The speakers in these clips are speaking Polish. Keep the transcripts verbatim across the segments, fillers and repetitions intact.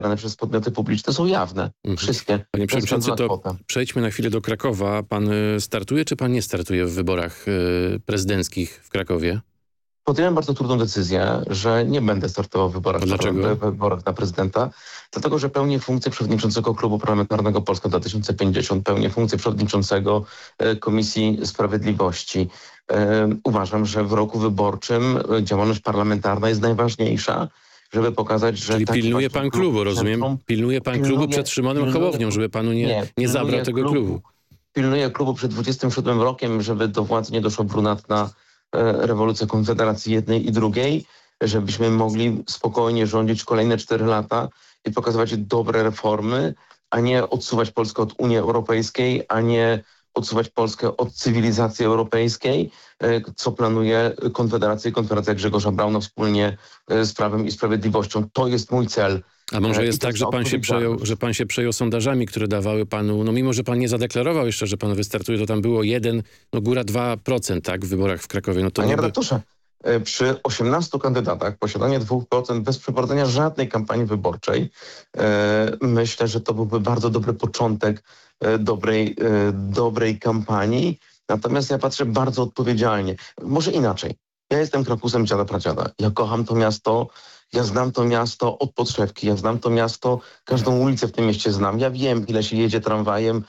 dane przez podmioty publiczne są jawne. Wszystkie. Panie przewodniczący, to przejdźmy na chwilę do Krakowa. Pan startuje, czy pan nie startuje w wyborach prezydenckich w Krakowie? Podjąłem bardzo trudną decyzję, że nie będę startował w wyborach, Dlaczego? w wyborach na prezydenta, dlatego że pełnię funkcję przewodniczącego Klubu Parlamentarnego Polska dwa tysiące pięćdziesiąt, pełnię funkcję przewodniczącego Komisji Sprawiedliwości. Uważam, że w roku wyborczym działalność parlamentarna jest najważniejsza, żeby pokazać, że... Czyli pilnuje pan klubu, rozumiem? Pilnuje pan pilnuje, klubu przed Szymonem pilnuje, Hołownią, żeby panu nie, nie, nie zabrał tego klubu. klubu. Pilnuje klubu przed dwudziestym siódmym rokiem, żeby do władzy nie doszła brunatna rewolucja Konfederacji jednej i drugiej, żebyśmy mogli spokojnie rządzić kolejne cztery lata i pokazywać dobre reformy, a nie odsuwać Polskę od Unii Europejskiej, a nie odsuwać Polskę od cywilizacji europejskiej, co planuje Konfederacja i Konfederacja Grzegorza Brauna wspólnie z Prawem i Sprawiedliwością. To jest mój cel. A może jest tak, że pan, się przejął, że pan się przejął sondażami, które dawały panu, no mimo, że pan nie zadeklarował jeszcze, że pan wystartuje, to tam było jeden, no góra dwa procent, tak, w wyborach w Krakowie. No to Panie niby... redaktorze, przy osiemnastu kandydatach posiadanie dwóch procent bez przeprowadzenia żadnej kampanii wyborczej, e, myślę, że to byłby bardzo dobry początek e, dobrej, e, dobrej kampanii. Natomiast ja patrzę bardzo odpowiedzialnie. Może inaczej. Ja jestem Krakusem dziada pradziada. Ja kocham to miasto. Ja znam to miasto od podszewki, ja znam to miasto, każdą ulicę w tym mieście znam. Ja wiem, ile się jedzie tramwajem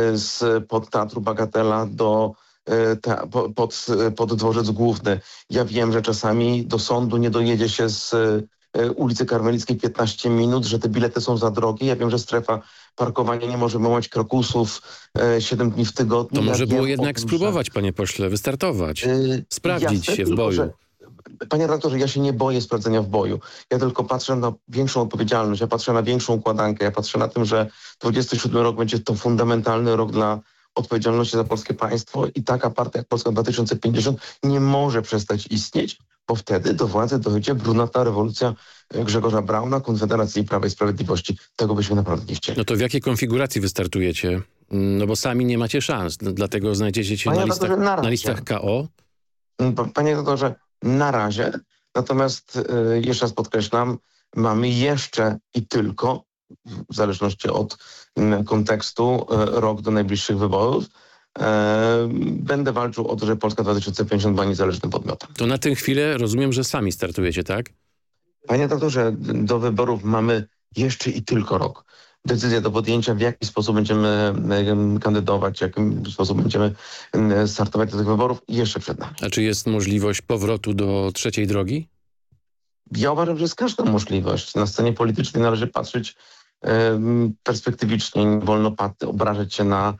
z pod Teatru Bagatela do te, pod, pod Dworzec Główny. Ja wiem, że czasami do sądu nie dojedzie się z ulicy Karmelickiej piętnaście minut, że te bilety są za drogie. Ja wiem, że strefa parkowania nie może mać krokusów siedem dni w tygodniu. To może ja było jednak tym, spróbować, że... panie pośle, wystartować, yy, sprawdzić jasne, się w boju. Że... Panie redaktorze, ja się nie boję sprawdzenia w boju. Ja tylko patrzę na większą odpowiedzialność, ja patrzę na większą układankę, ja patrzę na tym, że dwudziesty siódmy rok będzie to fundamentalny rok dla odpowiedzialności za polskie państwo i taka partia jak Polska dwa tysiące pięćdziesiąt nie może przestać istnieć, bo wtedy do władzy dojdzie brunatna rewolucja Grzegorza Brauna, Konfederacji i Prawa i Sprawiedliwości. Tego byśmy naprawdę nie chcieli. No to w jakiej konfiguracji wystartujecie? No bo sami nie macie szans, dlatego znajdziecie się na listach, na, na listach K O. Panie redaktorze, na razie. Natomiast y, jeszcze raz podkreślam, mamy jeszcze i tylko, w zależności od y, kontekstu, y, rok do najbliższych wyborów. Y, będę walczył o to, że Polska dwa tysiące pięćdziesiąt była niezależnym podmiotem. To na tę chwilę rozumiem, że sami startujecie, tak? Panie redaktorze, do wyborów mamy jeszcze i tylko rok. Decyzja do podjęcia, w jaki sposób będziemy kandydować, w jaki sposób będziemy startować do tych wyborów, jeszcze przed nami. A czy jest możliwość powrotu do trzeciej drogi? Ja uważam, że jest każda możliwość. Na scenie politycznej należy patrzeć um, perspektywicznie. Nie wolno pat- obrażać się na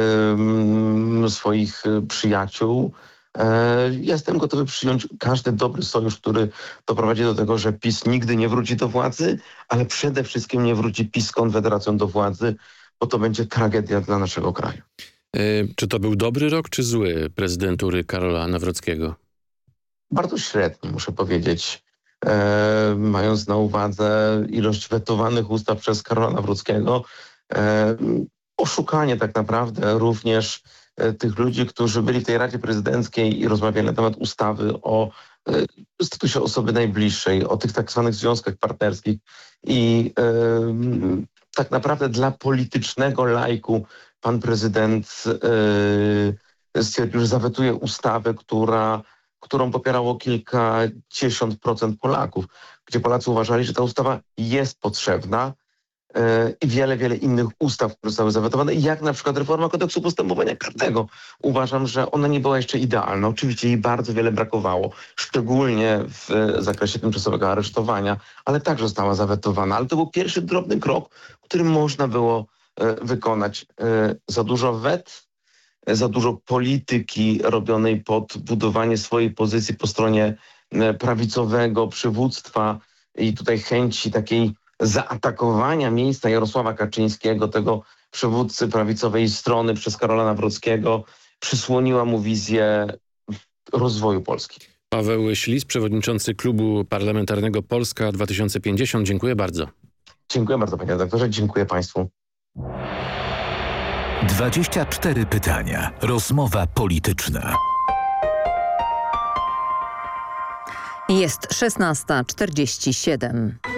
um, swoich przyjaciół. Jestem gotowy przyjąć każdy dobry sojusz, który doprowadzi do tego, że PiS nigdy nie wróci do władzy, ale przede wszystkim nie wróci PiS z Konfederacją do władzy, bo to będzie tragedia dla naszego kraju. Yy, czy to był dobry rok, czy zły prezydentury Karola Nawrockiego? Bardzo średni, muszę powiedzieć. E, mając na uwadze ilość wetowanych ustaw przez Karola Nawrockiego, e, oszukanie tak naprawdę również tych ludzi, którzy byli w tej Radzie Prezydenckiej i rozmawiali na temat ustawy o y, statusie osoby najbliższej, o tych tak zwanych związkach partnerskich i y, tak naprawdę dla politycznego laiku pan prezydent y, stwierdził, że zawetuje ustawę, która, którą popierało kilkadziesiąt procent Polaków, gdzie Polacy uważali, że ta ustawa jest potrzebna, i wiele, wiele innych ustaw, które zostały zawetowane, jak na przykład reforma kodeksu postępowania karnego. Uważam, że ona nie była jeszcze idealna. Oczywiście jej bardzo wiele brakowało, szczególnie w zakresie tymczasowego aresztowania, ale także została zawetowana. Ale to był pierwszy drobny krok, który można było wykonać. Za dużo wet, za dużo polityki robionej pod budowanie swojej pozycji po stronie prawicowego przywództwa i tutaj chęci takiej zaatakowania miejsca Jarosława Kaczyńskiego, tego przywódcy prawicowej strony przez Karola Nawrockiego, przysłoniła mu wizję rozwoju Polski. Paweł Ślis, przewodniczący Klubu Parlamentarnego Polska dwa tysiące pięćdziesiąt. Dziękuję bardzo. Dziękuję bardzo, panie redaktorze. Dziękuję państwu. dwadzieścia cztery pytania. Rozmowa polityczna. Jest szesnasta czterdzieści siedem.